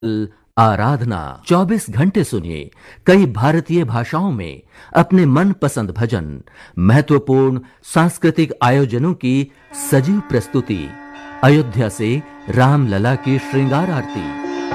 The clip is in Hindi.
आराधना 24 घंटे सुनिए कई भारतीय भाषाओं में अपने मनपसंद भजन, महत्वपूर्ण सांस्कृतिक आयोजनों की सजीव प्रस्तुति, अयोध्या से रामलला की श्रृंगार आरती,